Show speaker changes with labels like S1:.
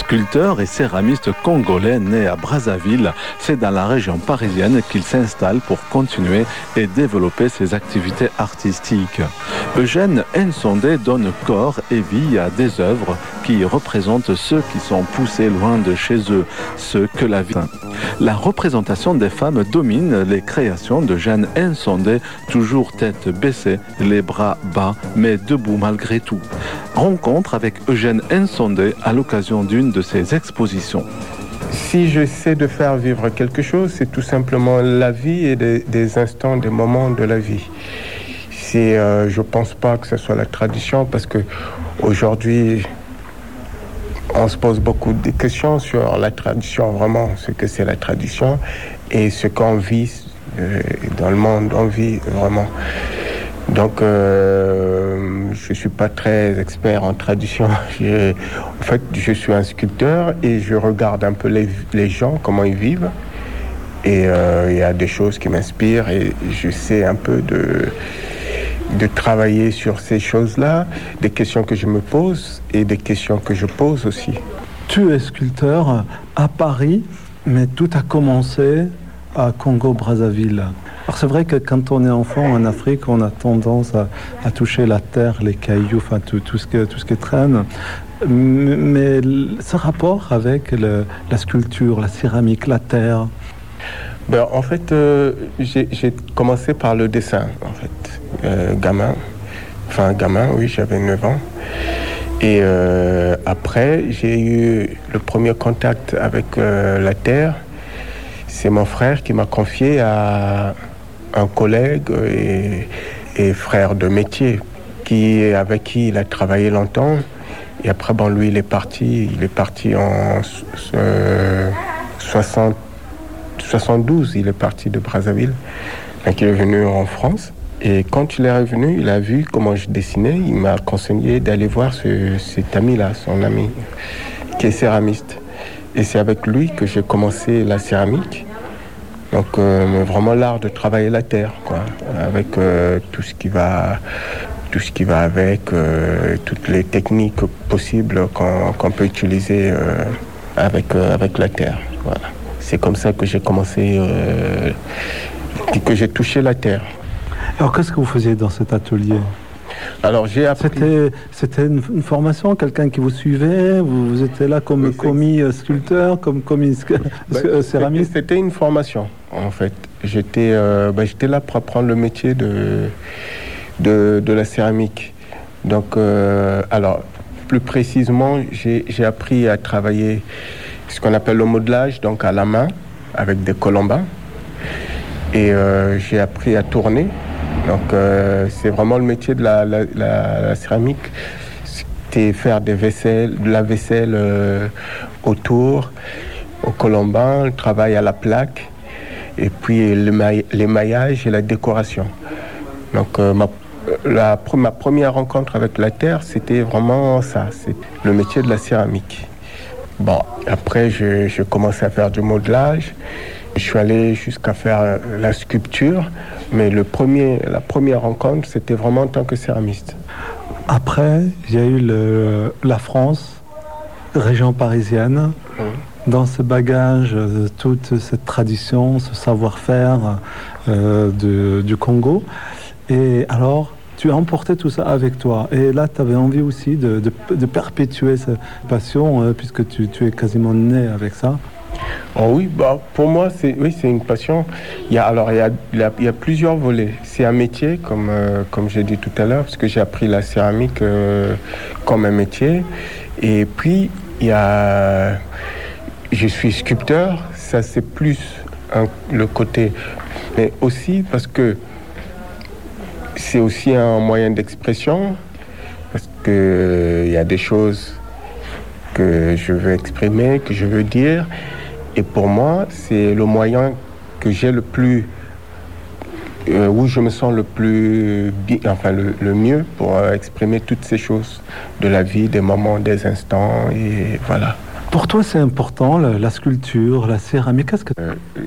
S1: Sculpteur et céramiste congolais né à Brazzaville, c'est dans la région parisienne qu'il s'installe pour continuer et développer ses activités artistiques. Eugène Nsondé donne corps et vie à des œuvres qui représentent ceux qui sont poussés loin de chez eux, ceux que la vie. La représentation des femmes domine les créations d'Eugène Nsondé, toujours tête baissée, les bras bas, mais debout malgré tout. Rencontre avec Eugène Nsondé à l'occasion d'une de ses expositions.
S2: Si j'essaie de faire vivre quelque chose, c'est tout simplement la vie et des instants, des moments de la vie. Je pense pas que ce soit la tradition, parce que aujourd'hui, on se pose beaucoup de questions sur la tradition, vraiment, ce que c'est la tradition et ce qu'on vit dans le monde, on vit vraiment. Donc, je suis pas très expert en tradition. En fait, je suis un sculpteur et je regarde un peu les gens, comment ils vivent. Et il y a des choses qui m'inspirent et j'essaie un peu de travailler sur ces choses-là, des questions que je me pose et des questions que je pose aussi.
S3: Tu es sculpteur à Paris, mais tout a commencé à Congo-Brazzaville. Alors c'est vrai que quand on est enfant en Afrique, on a tendance à toucher la terre, les cailloux, enfin tout ce qui traîne. Mais ce rapport avec la sculpture, la céramique, la terre.
S2: En fait, j'ai commencé par le dessin, en fait. Gamin, oui, j'avais 9 ans. Et après, j'ai eu le premier contact avec la terre. C'est mon frère qui m'a confié à un collègue et frère de métier avec qui il a travaillé longtemps. Et après, lui, il est parti en 72, il est parti de Brazzaville. Donc, il est venu en France. Et quand il est revenu, il a vu comment je dessinais. Il m'a conseillé d'aller voir cet ami-là, son ami, qui est céramiste. Et c'est avec lui que j'ai commencé la céramique. Donc, vraiment l'art de travailler la terre, quoi, avec tout ce qui va avec, toutes les techniques possibles qu'on peut utiliser avec la terre. Voilà. C'est comme ça que j'ai commencé, que j'ai touché la terre.
S3: Alors, qu'est-ce que vous faisiez dans cet atelier ?
S2: Alors, j'ai appris...
S3: C'était une formation, quelqu'un qui vous suivait ? Vous étiez là comme commis sculpteur, comme commis céramiste ?
S2: C'était une formation, en fait. J'étais là pour apprendre le métier de la céramique. Donc, alors, plus précisément, j'ai appris à travailler ce qu'on appelle le modelage, donc à la main, avec des colombins. Et j'ai appris à tourner. Donc, c'est vraiment le métier de la céramique. C'était faire de la vaisselle autour, au colombin, le travail à la plaque, et puis l'émaillage et la décoration. Donc, ma première rencontre avec la terre, c'était vraiment ça, c'est le métier de la céramique. Après, je commençais à faire du modelage. Je suis allé jusqu'à faire la sculpture, mais la première rencontre, c'était vraiment en tant que céramiste.
S3: Après, il y a eu la France, région parisienne. Dans ce bagage, toute cette tradition, ce savoir-faire du Congo. Et alors, tu as emporté tout ça avec toi. Et là, tu avais envie aussi de perpétuer cette passion, puisque tu es quasiment né avec ça.
S2: Oh oui, pour moi, c'est une passion. Il y a plusieurs volets. C'est un métier, comme j'ai dit tout à l'heure, parce que j'ai appris la céramique comme un métier. Et puis, je suis sculpteur, ça c'est plus le côté. Mais aussi parce que c'est aussi un moyen d'expression, parce que il y a des choses que je veux exprimer, que je veux dire. Et pour moi, c'est le moyen que j'ai le plus, où je me sens le plus, le mieux pour exprimer toutes ces choses de la vie, des moments, des instants, et voilà.
S3: Pour toi, c'est important, la sculpture, la céramique.